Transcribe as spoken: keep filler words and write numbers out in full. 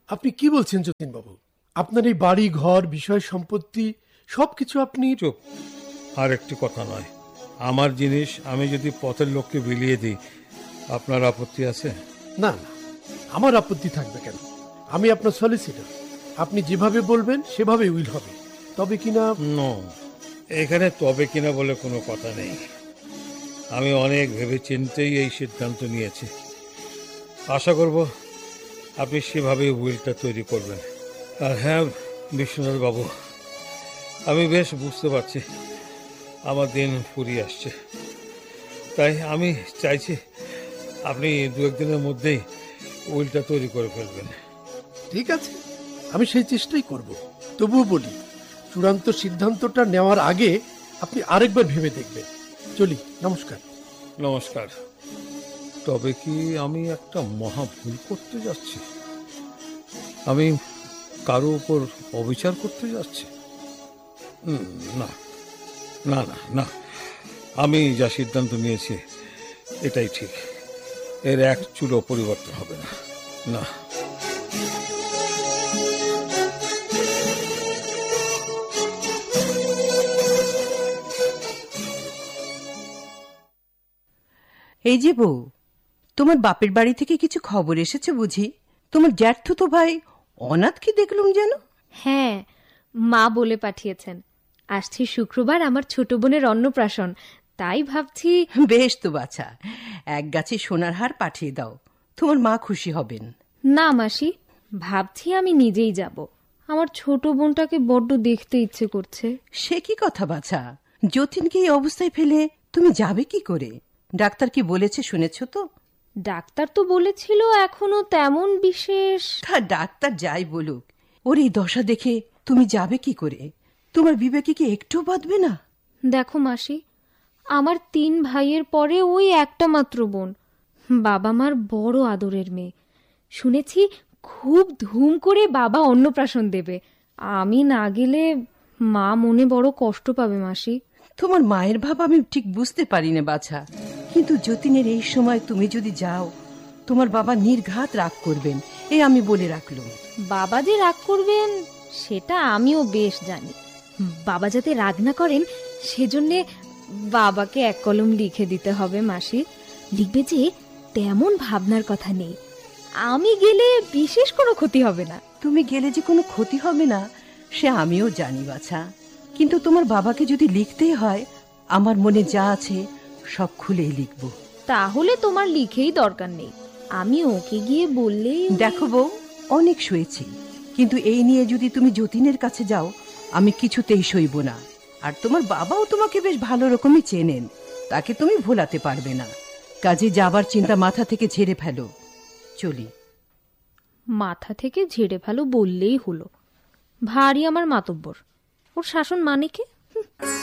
আপনি কি বলছেন যতীন বাবু? আপনার এই বাড়ি ঘর বিষয় সম্পত্তি সবকিছু আপনি... চুপ, আর একটি কথা নয়। আমার জিনিস আমি যদি পথের লোককে বিলিয়ে দিই, আপনার আপত্তি আছে? না না, আমার আপত্তি থাকবে কেন? আমি আপনার সলিসিটর, আপনি যেভাবে বলবেন সেভাবে উইল হবে। তবে কিনা... নো, এখানে তবে কিনা বলে কোনো কথা নেই। আমি অনেক ভেবে চিন্তেই এই সিদ্ধান্ত নিয়েছি। আশা করব আপনি সেভাবেই উইলটা তৈরি করবেন। আর হ্যাঁ বিশ্বনাথ বাবু, আমি বেশ বুঝতে পারছি আমার দিন ফুরিয়ে আসছে, তাই আমি চাইছি আপনি দু একদিনের মধ্যেই উইলটা তৈরি করে ফেলবেন। ঠিক আছে, আমি সেই চেষ্টাই করব। তবুও বলি, চূড়ান্ত সিদ্ধান্তটা নেওয়ার আগে আপনি আরেকবার ভেবে দেখবেন। চলি, নমস্কার। নমস্কার। তবে কি আমি একটা মহা ভুল করতে যাচ্ছি? আমি কারো উপর অবিচার করতে যাচ্ছি? না না না না, আমি যা সিদ্ধান্ত নিয়েছি এটাই ঠিক। এর এক চুলও পরিবর্তন হবে না। না, এই যে বউ, তোমার বাপের বাড়ি থেকে কিছু খবর এসেছে বুঝি? তোমার জ্যাঠতুতো ভাই অনাথ কি দেখলুম যেন? হ্যাঁ, মা বলে পাঠিয়েছেন আসছি শুক্রবার আমার ছোট বোনের অন্নপ্রাশন, তাই ভাবছি... বেশ তো বাছা, এক গাছি সোনার হার পাঠিয়ে দাও, তোমার মা খুশি হবেন। না মাসি, ভাবছি আমি নিজেই যাব। আমার ছোট বোনটাকে বড্ড দেখতে ইচ্ছে করছে। সে কি কথা বাছা, যতীনকে এই অবস্থায় ফেলে তুমি যাবে কি করে? ডাক্তার কি বলেছে শুনেছ তো? ডাক্তার তো বলেছিল এখনো তেমন বিশেষ... তা ডাক্তার যাই বলুক, ওর এই দশা দেখে তুমি যাবে কি করে? তোমার বিবেকে কি একটু বাঁধবে না? দেখো মাসি, আমার তিন ভাইয়ের পরে ওই একটা মাত্র বোন, বাবা মার বড় আদরের মেয়ে। শুনেছি খুব ধুম করে বাবা অন্নপ্রাশন দেবে। আমি না গেলে মা মনে বড় কষ্ট পাবে মাসি। তোমার মায়ের ভাব আমি ঠিক বুঝতে পারি না বাছা, কিন্তু যতীনের এই সময় তুমি যদি যাও, তোমার বাবা নির্ঘাত রাগ করবেন, এ আমি বলে রাখলাম। বাবা যে রাগ করবেন সেটা আমিও বেশ জানি। বাবা যাতে রাগ না করেন সেজন্যে বাবাকে এক কলম লিখে দিতে হবে মাসি। লিখবে যে তেমন ভাবনার কথা নেই, আমি গেলে বিশেষ কোনো ক্ষতি হবে না। তুমি গেলে যে কোনো ক্ষতি হবে না সে আমিও জানি বাছা, কিন্তু তোমার বাবাকে যদি লিখতেই হয়, আমার মনে যা আছে সব খুলেই লিখব। তাহলে তোমার লিখেই দরকার নেই, আমি ওকে গিয়ে বললেই... দেখো বউ, অনেক শুয়েছি, কিন্তু এই নিয়ে যদি তুমি যতীনের কাছে যাও, আমি কিছুতেই সইব না। আর তোমার বাবাও তোমাকে বেশ ভালো রকমই চেনেন, তাকে তুমি ভোলাতে পারবে না। কাজে যাবার চিন্তা মাথা থেকে ঝেড়ে ফেলো। চলি। মাথা থেকে ঝেড়ে ফেলো বললেই হলো? ভারী আমার মাতব্বর, ওর শাসন মানে কি?